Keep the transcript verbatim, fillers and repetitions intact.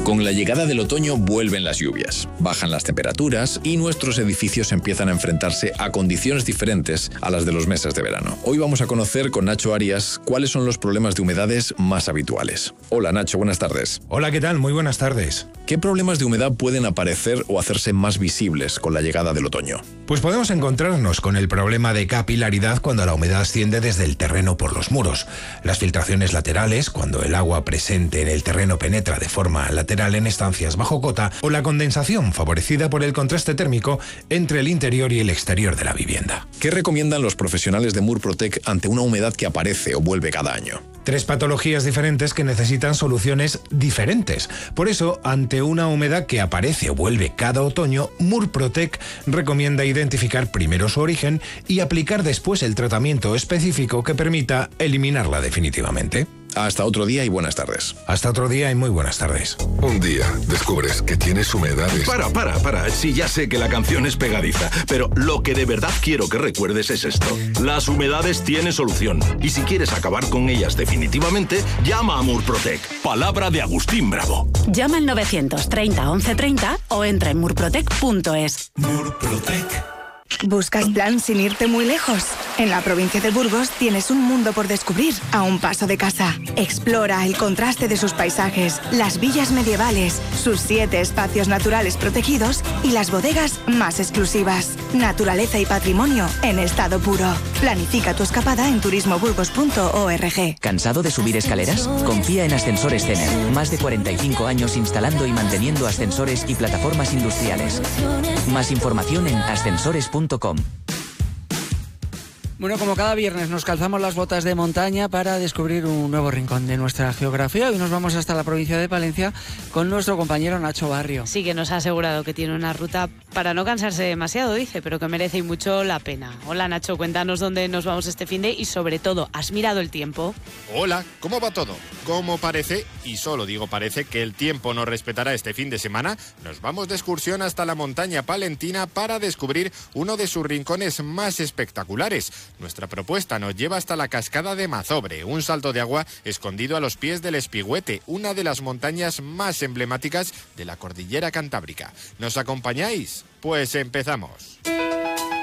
Con la llegada del otoño vuelven las lluvias, bajan las temperaturas y nuestros edificios empiezan a enfrentarse a condiciones diferentes a las de los meses de verano. Hoy vamos a conocer con Nacho Arias cuáles son los problemas de humedades más habituales. Hola Nacho, buenas tardes. Hola, ¿qué tal? Muy buenas tardes. ¿Qué problemas de humedad pueden aparecer o hacerse más visibles con la llegada del otoño? Pues podemos encontrarnos con el problema de capilaridad cuando la humedad asciende desde el terreno por los muros, las filtraciones laterales cuando el agua presente en el terreno penetra de forma lateral en estancias bajo cota, o la condensación favorecida por el contraste térmico entre el interior y el exterior de la vivienda. ¿Qué recomiendan los profesionales de Murprotec ante una humedad que aparece o vuelve cada año? Tres patologías diferentes que necesitan soluciones diferentes. Por eso, ante una humedad que aparece o vuelve cada otoño, Murprotec recomienda identificar primero su origen y aplicar después el tratamiento específico que permita eliminarla definitivamente. Hasta otro día y buenas tardes. Hasta otro día y muy buenas tardes. Un día descubres que tienes humedades. Para, para, para. Sí, ya sé que la canción es pegadiza, pero lo que de verdad quiero que recuerdes es esto. Las humedades tienen solución. Y si quieres acabar con ellas definitivamente, llama a Murprotec. Palabra de Agustín Bravo. Llama al novecientos treinta once treinta o entra en murprotec punto es. Murprotec. ¿Buscas plan sin irte muy lejos? En la provincia de Burgos tienes un mundo por descubrir a un paso de casa. Explora el contraste de sus paisajes, las villas medievales, sus siete espacios naturales protegidos y las bodegas más exclusivas. Naturaleza y patrimonio en estado puro. Planifica tu escapada en turismo burgos punto org. ¿Cansado de subir escaleras? Confía en Ascensores Cener. Más de cuarenta y cinco años instalando y manteniendo ascensores y plataformas industriales. Más información en ascensores punto com. Bueno, como cada viernes nos calzamos las botas de montaña para descubrir un nuevo rincón de nuestra geografía. Hoy nos vamos hasta la provincia de Palencia con nuestro compañero Nacho Barrio. Sí, que nos ha asegurado que tiene una ruta para no cansarse demasiado, dice, pero que merece mucho la pena. Hola Nacho, cuéntanos dónde nos vamos este finde y sobre todo, ¿has mirado el tiempo? Hola, ¿cómo va todo? Como parece, y solo digo parece, que el tiempo nos respetará este fin de semana, nos vamos de excursión hasta la montaña palentina para descubrir uno de sus rincones más espectaculares. Nuestra propuesta nos lleva hasta la cascada de Mazobre, un salto de agua escondido a los pies del Espigüete, una de las montañas más emblemáticas de la cordillera cantábrica. ¿Nos acompañáis? Pues empezamos.